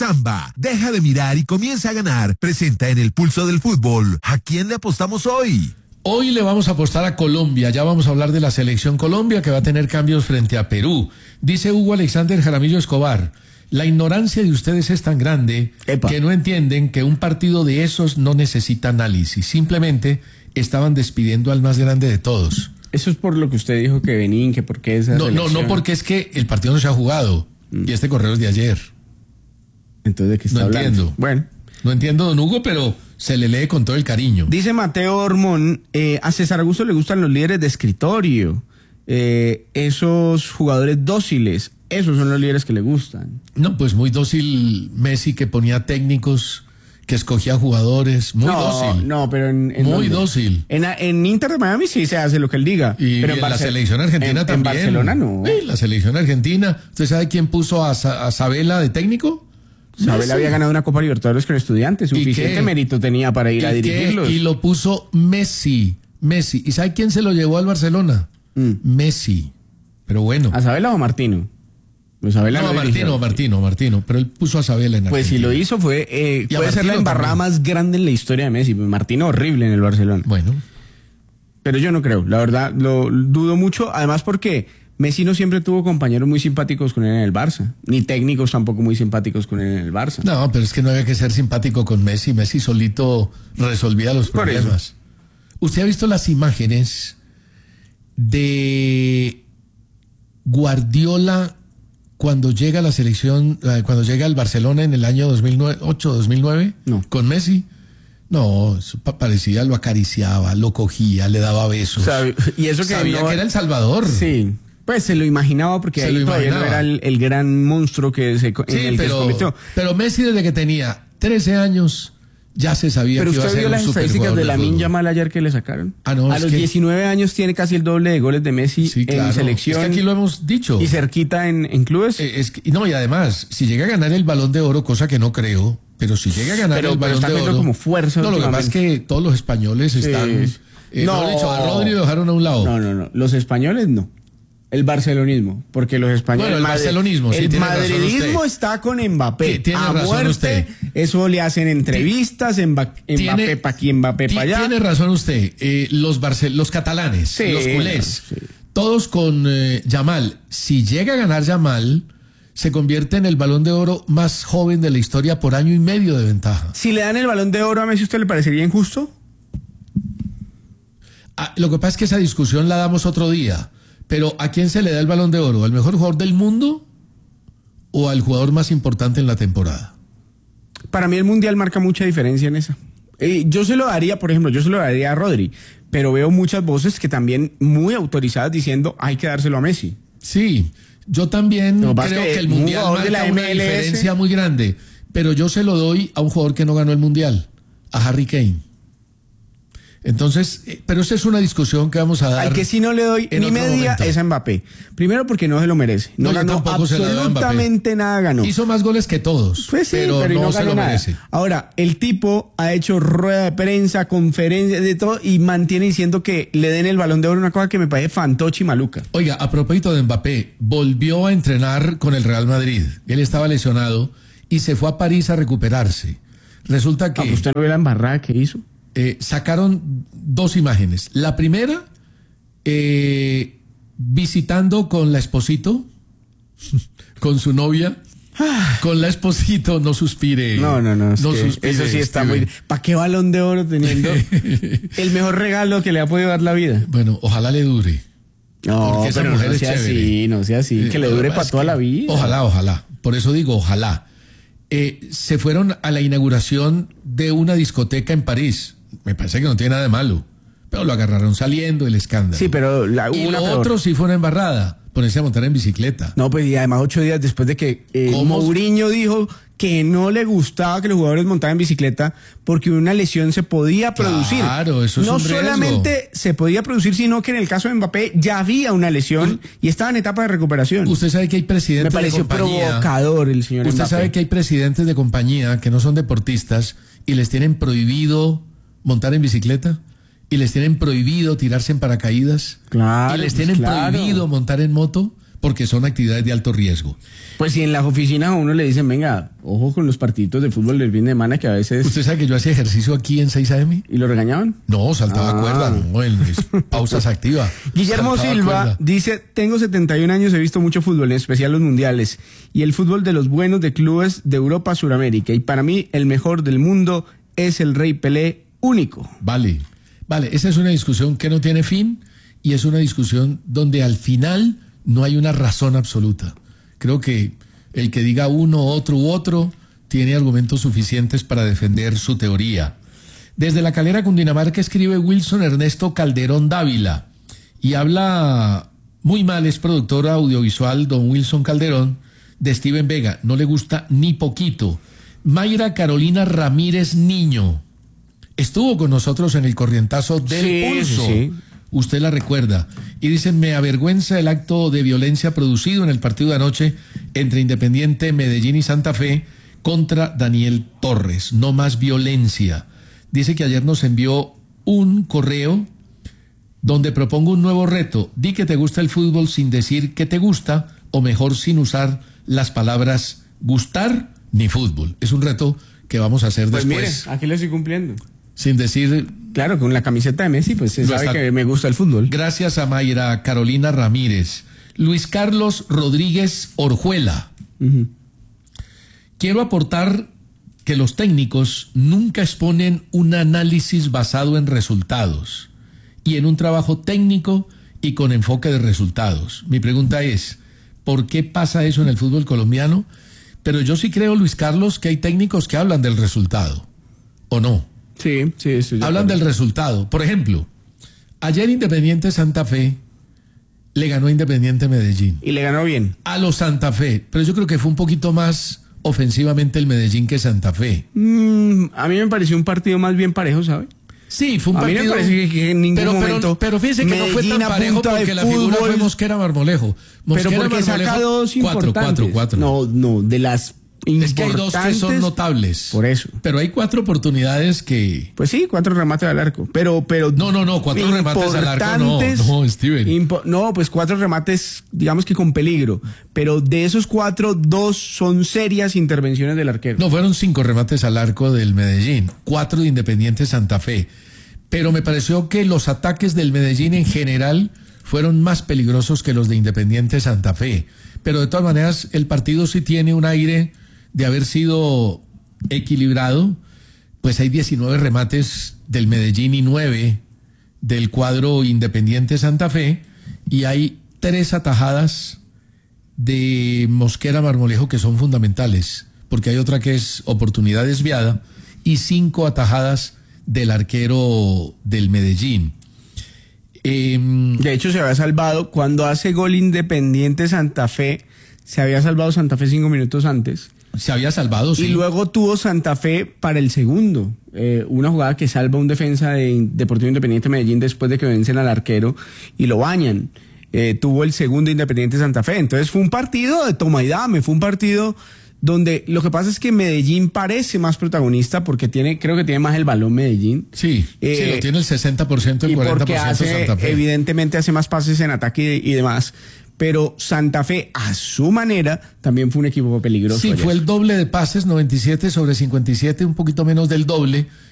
Samba, deja de mirar y comienza a ganar. Presenta en el Pulso del Fútbol. ¿A quién le apostamos hoy? Hoy le vamos a apostar a Colombia. Ya vamos a hablar de la selección Colombia, que va a tener cambios frente a Perú. Dice Hugo Alexander Jaramillo Escobar: la ignorancia de ustedes es tan grande que no entienden que un partido de esos no necesita análisis. Simplemente estaban despidiendo al más grande de todos. Eso es por lo que usted dijo que Benín, que por qué esa selección. No, porque es que el partido no se ha jugado. Y este correo es de ayer. Entonces, ¿de qué está hablando? Entiendo. Bueno. No entiendo, don Hugo, pero se le lee con todo el cariño. Dice Mateo Hormón, a César Augusto le gustan los líderes de escritorio, esos jugadores dóciles, esos son los líderes que le gustan. No, pues muy dócil Messi, que ponía técnicos, que escogía jugadores, muy dócil. No, pero en muy dócil. En Inter de Miami sí se hace lo que él diga. Pero en la selección argentina también. En Barcelona no. Sí, la selección argentina. ¿Usted sabe quién puso a Sabela de técnico? Sabela había ganado una Copa Libertadores con Estudiantes. Suficiente mérito tenía para ir a dirigirlos. Y lo puso Messi. ¿Y sabe quién se lo llevó al Barcelona? Messi. Pero bueno. ¿A Sabela o a Martino? Pues Sabela Martino. Pero él puso a Sabela en Argentina. Pues si lo hizo puede ser la embarrada más grande en la historia de Messi. Martino horrible en el Barcelona. Bueno. Pero yo no creo. La verdad, lo dudo mucho. Además porque Messi no siempre tuvo compañeros muy simpáticos con él en el Barça, ni técnicos tampoco muy simpáticos con él en el Barça. No, pero es que no había que ser simpático con Messi. Messi solito resolvía los problemas. ¿Usted ha visto las imágenes de Guardiola cuando llega a la selección, cuando llega al Barcelona en el año 2008-2009? No. ¿Con Messi? No, eso parecía, lo acariciaba, lo cogía, le daba besos. Y eso que sabía que era El Salvador. Sí. Pues se lo imaginaba porque ahí todavía no era el gran monstruo que se convirtió. Pero Messi, desde que tenía 13 años ya se sabía que iba a ser un superjugador. ¿Pero usted vio las estadísticas de Lamine Yamal ayer que le sacaron? A los 19 años tiene casi el doble de goles de Messi en selección. Es que aquí lo hemos dicho. Y cerquita en clubes. Y además, si llega a ganar el Balón de Oro, cosa que no creo, pero si llega a ganar el Balón de Oro, como fuerza. No, lo que pasa es que todos los españoles están... a Rodri lo dejaron a un lado. No. Los españoles no. El barcelonismo, porque los españoles... Bueno, el barcelonismo, sí, el madridismo está con Mbappé. A muerte, eso le hacen entrevistas, Mbappé para aquí, Mbappé para allá. Tiene razón usted. Los catalanes, los culés, todos con Yamal. Si llega a ganar Yamal, se convierte en el Balón de Oro más joven de la historia por año y medio de ventaja. Si le dan el Balón de Oro a Messi, ¿usted le parecería injusto? Lo que pasa es que esa discusión la damos otro día. Pero ¿a quién se le da el Balón de Oro? ¿Al mejor jugador del mundo o al jugador más importante en la temporada? Para mí el Mundial marca mucha diferencia en esa. Yo se lo daría, por ejemplo, a Rodri, pero veo muchas voces que también muy autorizadas diciendo hay que dárselo a Messi. Sí, yo también creo que el Mundial marca una diferencia muy grande, pero yo se lo doy a un jugador que no ganó el Mundial, a Harry Kane. Entonces, pero esa es una discusión que vamos a dar. Al que sí no le doy ni media es a Mbappé. Primero porque no se lo merece. No ganó absolutamente nada, ganó. Hizo más goles que todos. Pues sí, pero no se lo merece. Ahora, el tipo ha hecho rueda de prensa, conferencias, de todo, y mantiene diciendo que le den el Balón de Oro, una cosa que me parece fantoche y maluca. Oiga, a propósito de Mbappé, volvió a entrenar con el Real Madrid. Él estaba lesionado y se fue a París a recuperarse. Resulta que... ¿Usted no ve la embarrada que hizo? Sacaron dos imágenes. La primera, visitando con la esposito, con su novia. Con la esposito, no suspire. No suspire, eso sí está muy... ¿Para qué Balón de Oro teniendo el mejor regalo que le ha podido dar la vida? Bueno, ojalá le dure. No, pero no sea así, que le dure para toda la vida. Ojalá. Por eso digo, ojalá. Se fueron a la inauguración de una discoteca en París. Me parece que no tiene nada de malo, pero lo agarraron saliendo, el escándalo. Sí, pero otro sí fue una embarrada, ponerse a montar en bicicleta. No, pues y además 8 días después de que Mourinho dijo que no le gustaba que los jugadores montaran en bicicleta porque una lesión se podía producir. Claro, eso es no un riesgo. solamente se podía producir, sino que en el caso de Mbappé ya había una lesión y estaba en etapa de recuperación. Usted sabe que hay presidentes de compañía. Me pareció provocador el señor Mbappé. Usted sabe que hay presidentes de compañía que no son deportistas y les tienen prohibido montar en bicicleta y les tienen prohibido tirarse en paracaídas y les tienen prohibido montar en moto porque son actividades de alto riesgo. Pues si en las oficinas a uno le dicen, venga, ojo con los partidos de fútbol del fin de semana, que a veces... ¿Usted sabe que yo hacía ejercicio aquí en 6 AM? ¿Y lo regañaban? No, saltaba cuerda, no, en pausas activas. Guillermo Silva dice, tengo 71 años, he visto mucho fútbol, en especial los mundiales, y el fútbol de los buenos de clubes de Europa, Suramérica, y para mí el mejor del mundo es el Rey Pelé único. Vale, esa es una discusión que no tiene fin, y es una discusión donde al final no hay una razón absoluta. Creo que el que diga uno, otro u otro tiene argumentos suficientes para defender su teoría. Desde La Calera, Cundinamarca, escribe Wilson Ernesto Calderón Dávila y habla muy mal, es productor audiovisual, don Wilson Calderón, de Steven Vega. No le gusta ni poquito. Mayra Carolina Ramírez Niño estuvo con nosotros en el corrientazo del Pulso. Sí. Usted la recuerda. Y dicen, me avergüenza el acto de violencia producido en el partido de anoche entre Independiente Medellín y Santa Fe contra Daniel Torres. No más violencia. Dice que ayer nos envió un correo donde propongo un nuevo reto. Di que te gusta el fútbol sin decir que te gusta, o mejor sin usar las palabras gustar ni fútbol. Es un reto que vamos a hacer después. Pues mire, aquí lo estoy cumpliendo. Sin decir... Claro, con la camiseta de Messi, pues se sabe que me gusta el fútbol. Gracias a Mayra Carolina Ramírez. Luis Carlos Rodríguez Orjuela. Quiero aportar que los técnicos nunca exponen un análisis basado en resultados y en un trabajo técnico y con enfoque de resultados. Mi pregunta es, ¿por qué pasa eso en el fútbol colombiano? Pero yo sí creo, Luis Carlos, que hay técnicos que hablan del resultado, ¿o no? Sí, hablan del resultado. Por ejemplo, ayer Independiente Santa Fe le ganó a Independiente Medellín. Y le ganó bien. A los Santa Fe. Pero yo creo que fue un poquito más ofensivamente el Medellín que Santa Fe. A mí me pareció un partido más bien parejo, ¿sabe? Sí, fue un partido. A mí me parece que en ningún momento. Pero fíjese que Medellín no fue tan parejo porque la figura fue Mosquera Marmolejo. Pero porque saca dos importantes. Cuatro. No, de las Es que hay dos que son notables. Por eso. Pero hay 4 oportunidades que... Pues sí, 4 remates al arco. Pero No, 4 remates al arco no, Steven. No, pues 4 remates, digamos que con peligro. Pero de esos 4, 2 son serias intervenciones del arquero. No, fueron 5 remates al arco del Medellín, 4 de Independiente Santa Fe. Pero me pareció que los ataques del Medellín en general fueron más peligrosos que los de Independiente Santa Fe. Pero de todas maneras, el partido sí tiene un aire de haber sido equilibrado. Pues hay 19 remates del Medellín y 9 del cuadro Independiente Santa Fe, y hay 3 atajadas de Mosquera Marmolejo que son fundamentales, porque hay otra que es oportunidad desviada, y 5 atajadas del arquero del Medellín. De hecho, se había salvado cuando hace gol Independiente Santa Fe, se había salvado Santa Fe 5 minutos antes. Se había salvado, sí. Y luego tuvo Santa Fe para el segundo. Una jugada que salva un defensa de Deportivo Independiente Medellín después de que vencen al arquero y lo bañan. Tuvo el segundo Independiente Santa Fe. Entonces fue un partido de toma y dame, fue un partido donde lo que pasa es que Medellín parece más protagonista porque creo que tiene más el balón Medellín. Sí, lo tiene el 60%, el 40% Santa Fe. Evidentemente hace más pases en ataque y demás. Pero Santa Fe, a su manera, también fue un equipo peligroso. Sí, ayer fue el doble de pases, 97 sobre 57, un poquito menos del doble,